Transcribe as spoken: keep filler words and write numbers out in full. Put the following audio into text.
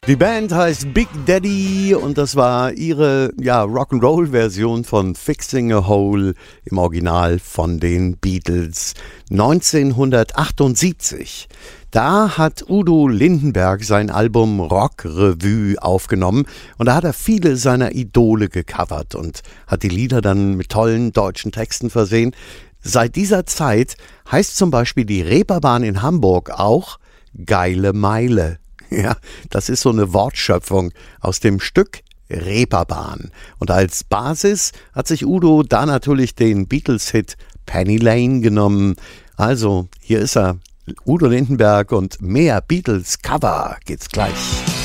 Die Band heißt Big Daddy und das war ihre ja, Rock'n'Roll-Version von Fixing a Hole im Original von den Beatles neunzehnhundertachtundsiebzig. Da hat Udo Lindenberg sein Album Rock Revue aufgenommen und da hat er viele seiner Idole gecovert und hat die Lieder dann mit tollen deutschen Texten versehen. Seit dieser Zeit heißt zum Beispiel die Reeperbahn in Hamburg auch Geile Meile. Ja, das ist so eine Wortschöpfung aus dem Stück Reeperbahn. Und als Basis hat sich Udo da natürlich den Beatles-Hit Penny Lane genommen. Also, hier ist er, Udo Lindenberg und mehr Beatles-Cover geht's gleich.